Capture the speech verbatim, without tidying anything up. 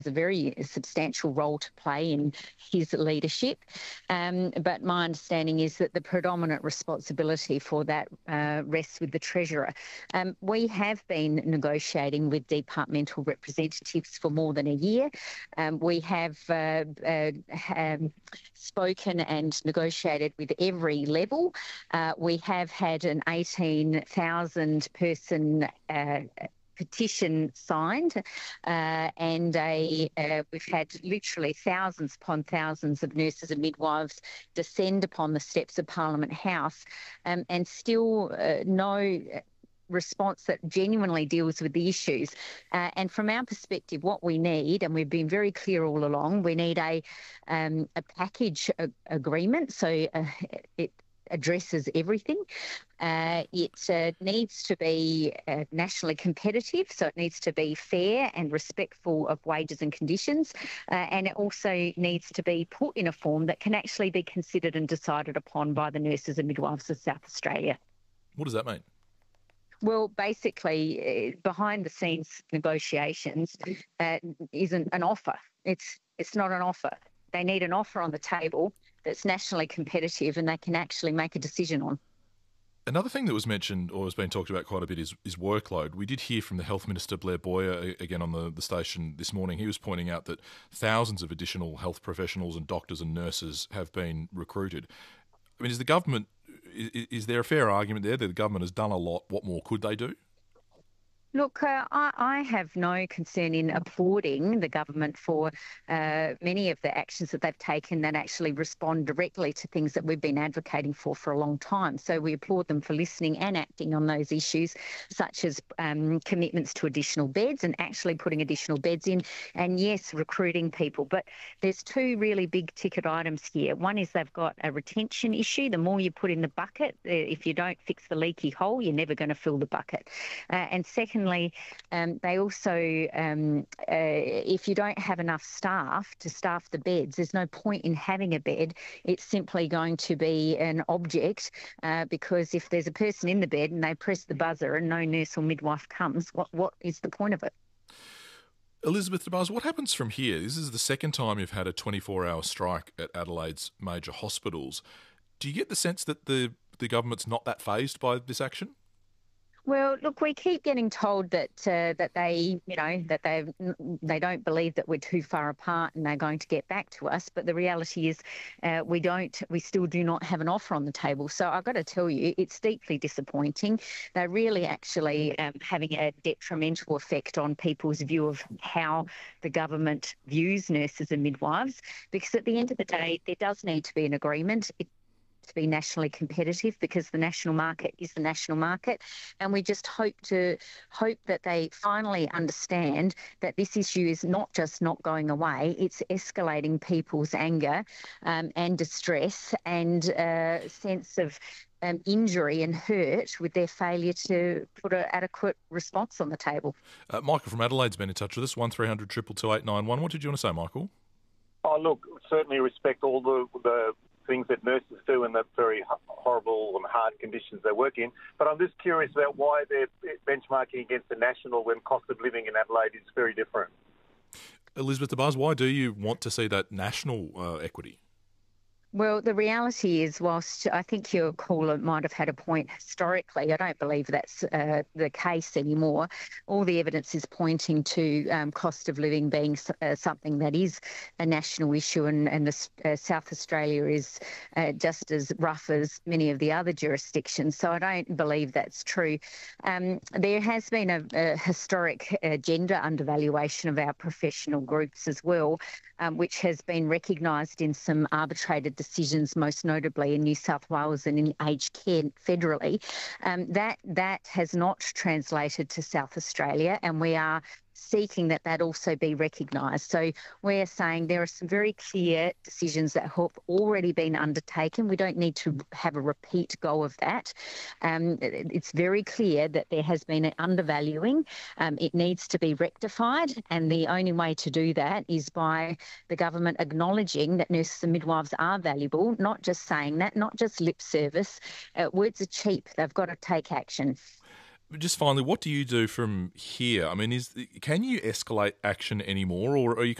a very substantial role to play in his leadership. Um, but my understanding is that the predominant responsibility for that uh, rests with the Treasurer. Um, we have been negotiating with departmental representatives for more than a year. Um, we have, uh, uh, have spoken and negotiated with every level. Uh, we have had an eighteen thousand person uh, petition signed, uh, and a, uh, we've had literally thousands upon thousands of nurses and midwives descend upon the steps of Parliament House, um, and still uh, no response that genuinely deals with the issues. Uh, and from our perspective, what we need, and we've been very clear all along, we need a, um, a package a- agreement. So uh, it addresses everything. Uh, it uh, needs to be uh, nationally competitive, so it needs to be fair and respectful of wages and conditions, uh, and it also needs to be put in a form that can actually be considered and decided upon by the nurses and midwives of South Australia. What does that mean? Well, basically, uh, behind the scenes negotiations uh, isn't an offer. It's it's not an offer. They need an offer on the table that's nationally competitive and they can actually make a decision on. Another thing that was mentioned or has been talked about quite a bit is, is workload. We did hear from the Health Minister, Blair Boyer, again on the, the station this morning. He was pointing out that thousands of additional health professionals and doctors and nurses have been recruited. I mean, is the government, is, is there a fair argument there that the government has done a lot? What more could they do? Look, uh, I, I have no concern in applauding the government for uh, many of the actions that they've taken that actually respond directly to things that we've been advocating for for a long time. So we applaud them for listening and acting on those issues, such as um, commitments to additional beds and actually putting additional beds in, and yes, recruiting people. But there's two really big ticket items here. One is they've got a retention issue. The more you put in the bucket, if you don't fix the leaky hole, you're never going to fill the bucket. Uh, and second, Um, they also, um, uh, if you don't have enough staff to staff the beds, there's no point in having a bed. It's simply going to be an object uh, because if there's a person in the bed and they press the buzzer and no nurse or midwife comes, what what is the point of it? Elizabeth DeBars, what happens from here? This is the second time you've had a twenty-four hour strike at Adelaide's major hospitals. Do you get the sense that the, the government's not that fazed by this action? Well, look, we keep getting told that uh, that they, you know, that they they don't believe that we're too far apart and they're going to get back to us. But the reality is, uh, we don't. We still do not have an offer on the table. So I've got to tell you, it's deeply disappointing. They're really actually um, having a detrimental effect on people's view of how the government views nurses and midwives. Because at the end of the day, there does need to be an agreement. It to be nationally competitive because the national market is the national market, and we just hope to hope that they finally understand that this issue is not just not going away, it's escalating people's anger um, and distress and uh, sense of um, injury and hurt with their failure to put an adequate response on the table. Uh, Michael from Adelaide's been in touch with us, one three hundred two two two eight nine one. What did you want to say, Michael? Oh, look, certainly respect all the the things that nurses do in the very horrible and hard conditions they work in. But I'm just curious about why they're benchmarking against the national when cost of living in Adelaide is very different. Elizabeth DeBars, why do you want to see that national uh, equity? Well, the reality is, whilst I think your caller might have had a point historically, I don't believe that's uh, the case anymore. All the evidence is pointing to um, cost of living being uh, something that is a national issue, and, and the, uh, South Australia is uh, just as rough as many of the other jurisdictions. So I don't believe that's true. Um, there has been a, a historic uh, gender undervaluation of our professional groups as well, um, which has been recognised in some arbitrated decisions, most notably in New South Wales and in aged care federally. Um, that that has not translated to South Australia, and we are seeking that that also be recognised. So we're saying there are some very clear decisions that have already been undertaken. We don't need to have a repeat go of that. Um, it's very clear that there has been an undervaluing. Um, it needs to be rectified, and the only way to do that is by the government acknowledging that nurses and midwives are valuable, not just saying that, not just lip service. Uh, words are cheap. They've got to take action. just finally, what do you do from here? I mean, is can you escalate action anymore, or are you